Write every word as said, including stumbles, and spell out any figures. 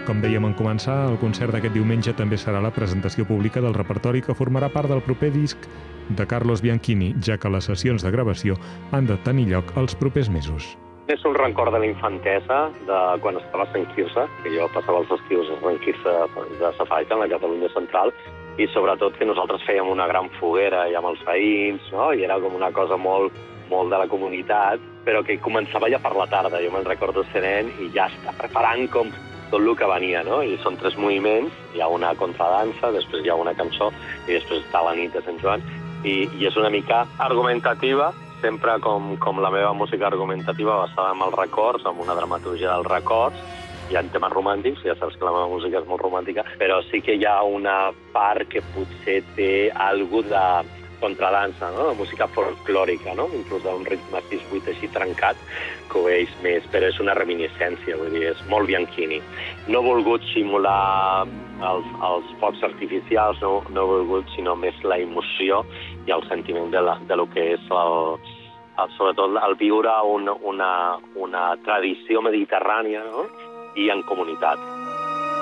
Com dèiem en començar, el concert d'aquest diumenge també serà la presentació pública del repertori que formarà part del proper disc de Carlos Bianchini, ja que les sessions de gravació han de tenir lloc els propers mesos. És un record de la infantesa, de quan estava a Sant Quirze, que jo passava els estius a Sant Quirze de Safaita, en la Catalunya central, i sobretot que nosaltres fèiem una gran foguera i amb els veïns, no? I era com una cosa molt, molt de la comunitat, però que començava ja per la tarda. Jo me'n recordo ser nen i ja està preparant com tot el que venia, no? I són tres moviments, hi ha una contradansa, després hi ha una cançó i després està la nit de Sant Joan, i, i és una mica argumentativa, sempre com, com la meva música argumentativa basada en els records, amb una dramaturgia dels records. Hi ha temes romàntics, ja saps que la meva música és molt romàntica, però sí que hi ha una part que potser té alguna de contradansa, no? De música folclòrica, no? Inclús d'un ritme sis vuit així trencat, que ho veig més, però és una reminiscència, vull dir, és molt Bianchini. No he volgut simular els, els focs artificials, no, no he volgut, sinó més la emoció i el sentiment de, la, de lo que és el, el, sobretot el viure una, una, una tradició mediterrània, no? I en comunitat.